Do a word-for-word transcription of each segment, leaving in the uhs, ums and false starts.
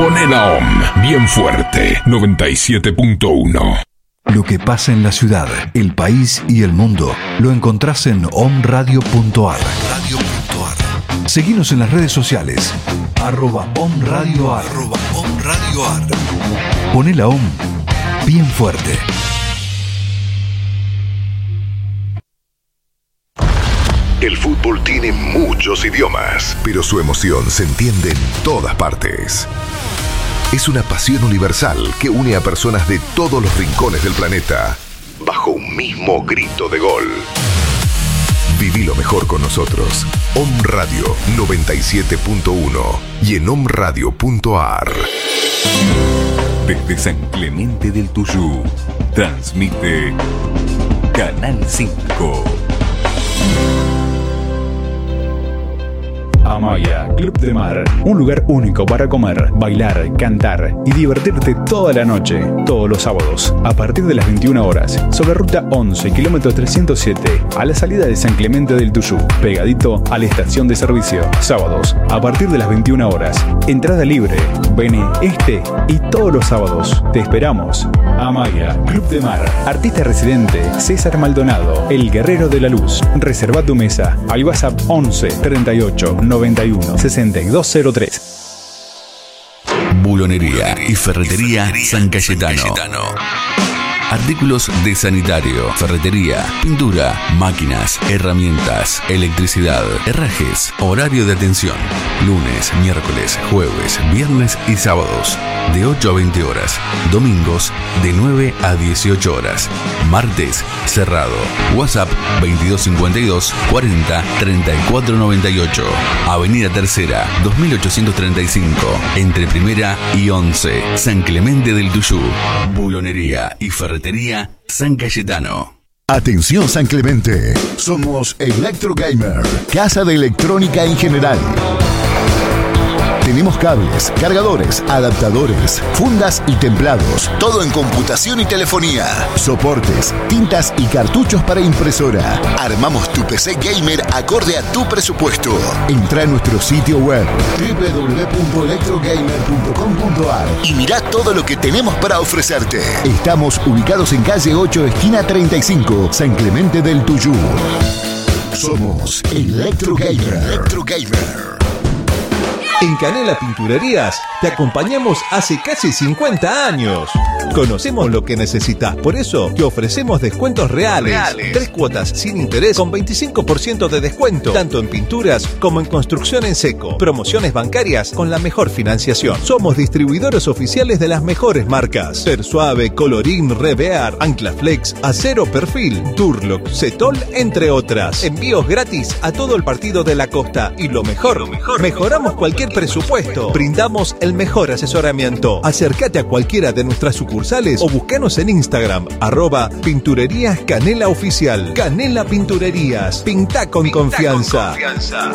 Poné la O M bien fuerte, noventa y siete punto uno. Lo que pasa en la ciudad, el país y el mundo lo encontrás en omradio punto ar. Seguinos en las redes sociales, arroba omradioar. Poné la O M bien fuerte. El fútbol tiene muchos idiomas, pero su emoción se entiende en todas partes. Es una pasión universal que une a personas de todos los rincones del planeta bajo un mismo grito de gol. Viví lo mejor con nosotros. O M Radio noventa y siete punto uno y en omradio punto ar. Desde San Clemente del Tuyú, transmite Canal cinco. Amaya, Club de Mar, un lugar único para comer, bailar, cantar y divertirte toda la noche, todos los sábados, a partir de las veintiuna horas, sobre ruta once, kilómetro trescientos siete, a la salida de San Clemente del Tuyú, pegadito a la estación de servicio, sábados, a partir de las veintiuna horas, entrada libre, ven este y todos los sábados, te esperamos. Amaya, Club de Mar, artista residente, César Maldonado, el guerrero de la luz, reserva tu mesa, al WhatsApp once, treinta y ocho, noventa y uno, sesenta y dos cero tres. Bulonería y ferretería San Cayetano. Artículos de sanitario, ferretería, pintura, máquinas, herramientas, electricidad, herrajes, horario de atención. Lunes, miércoles, jueves, viernes y sábados, de ocho a veinte horas. Domingos, de nueve a dieciocho horas. Martes, cerrado. WhatsApp veintidós cincuenta y dos, cuarenta, treinta y cuatro noventa y ocho. Avenida Tercera, dos mil ochocientos treinta y cinco. Entre Primera y Once. San Clemente del Tuyú. Bulonería y ferretería San Cayetano. Atención San Clemente, somos Electro Gamer, casa de electrónica en general. Tenemos cables, cargadores, adaptadores, fundas y templados. Todo en computación y telefonía. Soportes, tintas y cartuchos para impresora. Armamos tu P C gamer acorde a tu presupuesto. Entra a nuestro sitio web doble u doble u doble u punto electrogamer punto com punto ar y mirá todo lo que tenemos para ofrecerte. Estamos ubicados en calle ocho, esquina treinta y cinco, San Clemente del Tuyú. Somos Electro Gamer. Electro Gamer. En Canela Pinturerías te acompañamos hace casi cincuenta años. Conocemos lo que necesitas, por eso te ofrecemos descuentos reales. reales. Tres cuotas sin interés con veinticinco por ciento de descuento, tanto en pinturas como en construcción en seco. Promociones bancarias con la mejor financiación. Somos distribuidores oficiales de las mejores marcas: Persuave, Colorín, Revear, Anclaflex, Acero Perfil, Durlock, Cetol, entre otras. Envíos gratis a todo el partido de la costa. Y lo mejor, lo mejor mejoramos cualquier presupuesto. Brindamos el mejor asesoramiento. Acércate a cualquiera de nuestras sucursales o búscanos en Instagram, arroba Pinturerías Canela Oficial. Canela Pinturerías. Pinta con Pinta confianza. Con confianza.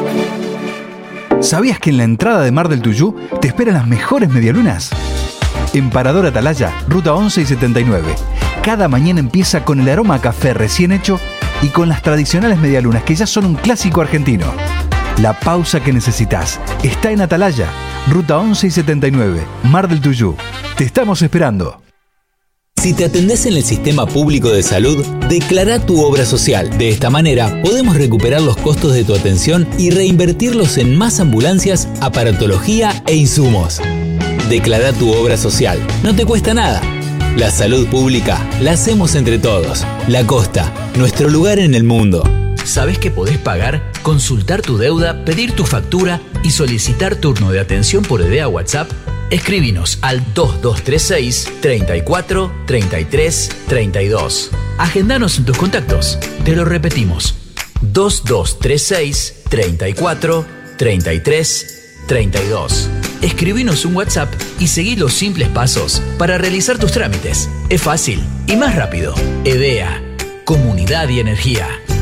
¿Sabías que en la entrada de Mar del Tuyú te esperan las mejores medialunas? En Parador Atalaya, ruta once y setenta y nueve. Cada mañana empieza con el aroma a café recién hecho y con las tradicionales medialunas que ya son un clásico argentino. La pausa que necesitas está en Atalaya, ruta once y setenta y nueve, Mar del Tuyú. Te estamos esperando. Si te atendés en el sistema público de salud, declara tu obra social. De esta manera, podemos recuperar los costos de tu atención y reinvertirlos en más ambulancias, aparatología e insumos. Declara tu obra social. No te cuesta nada. La salud pública la hacemos entre todos. La Costa, nuestro lugar en el mundo. ¿Sabés que podés pagar, consultar tu deuda, pedir tu factura y solicitar turno de atención por idea WhatsApp? Escribinos al dos dos tres seis, treinta y cuatro, treinta y tres, treinta y dos. Agendanos en tus contactos. Te lo repetimos. dos dos tres seis, treinta y cuatro, treinta y tres, treinta y dos. Escribinos un WhatsApp y seguí los simples pasos para realizar tus trámites. Es fácil y más rápido. EDEA, Comunidad y Energía.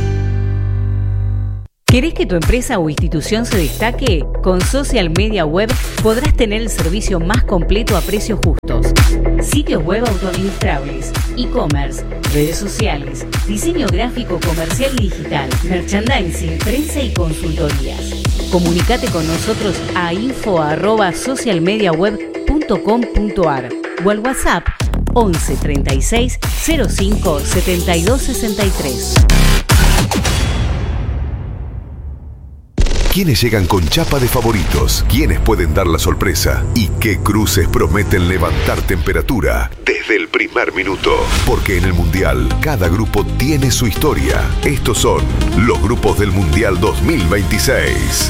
¿Querés que tu empresa o institución se destaque? Con Social Media Web podrás tener el servicio más completo a precios justos. Sitios web autoadministrables, e-commerce, redes sociales, diseño gráfico comercial y digital, merchandising, prensa y consultorías. Comunicate con nosotros a info arroba socialmediaweb punto com punto ar o al WhatsApp once treinta y seis cero cinco setenta y dos sesenta y tres. ¿Quiénes llegan con chapa de favoritos? ¿Quiénes pueden dar la sorpresa? ¿Y qué cruces prometen levantar temperatura desde el primer minuto? Porque en el Mundial, cada grupo tiene su historia. Estos son los grupos del Mundial dos mil veintiséis.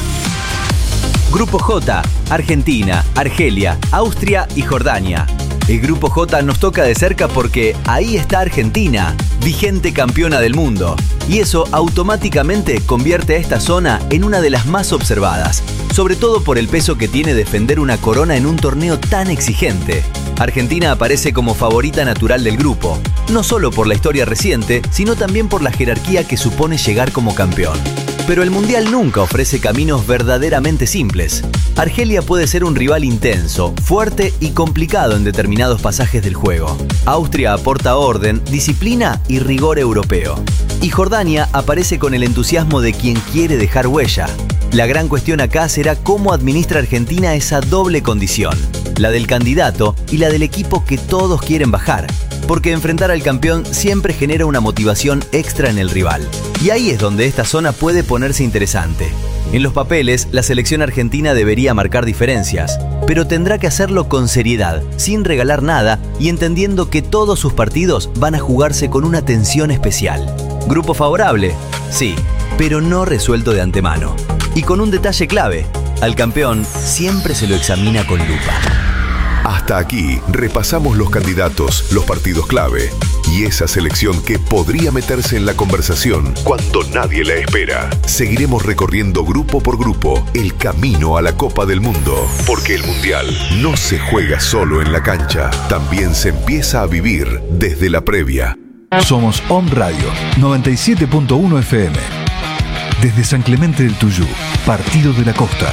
Grupo J, Argentina, Argelia, Austria y Jordania. El Grupo J nos toca de cerca porque ahí está Argentina, vigente campeona del mundo. Y eso automáticamente convierte a esta zona en una de las más observadas, sobre todo por el peso que tiene defender una corona en un torneo tan exigente. Argentina aparece como favorita natural del grupo, no solo por la historia reciente, sino también por la jerarquía que supone llegar como campeón. Pero el Mundial nunca ofrece caminos verdaderamente simples. Argelia puede ser un rival intenso, fuerte y complicado en determinados pasajes del juego. Austria aporta orden, disciplina y rigor europeo. Y Jordania aparece con el entusiasmo de quien quiere dejar huella. La gran cuestión acá será cómo administra Argentina esa doble condición, la del candidato y la del equipo que todos quieren bajar, porque enfrentar al campeón siempre genera una motivación extra en el rival. Y ahí es donde esta zona puede ponerse interesante. En los papeles, la selección argentina debería marcar diferencias, pero tendrá que hacerlo con seriedad, sin regalar nada y entendiendo que todos sus partidos van a jugarse con una tensión especial. ¿Grupo favorable? Sí, pero no resuelto de antemano. Y con un detalle clave, al campeón siempre se lo examina con lupa. Hasta aquí repasamos los candidatos, los partidos clave y esa selección que podría meterse en la conversación cuando nadie la espera. Seguiremos recorriendo grupo por grupo el camino a la Copa del Mundo, porque el Mundial no se juega solo en la cancha, también se empieza a vivir desde la previa. Somos Om Radio noventa y siete punto uno F M. Desde San Clemente del Tuyú, Partido de la Costa.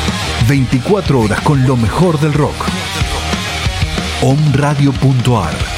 veinticuatro horas con lo mejor del rock. om radio punto ar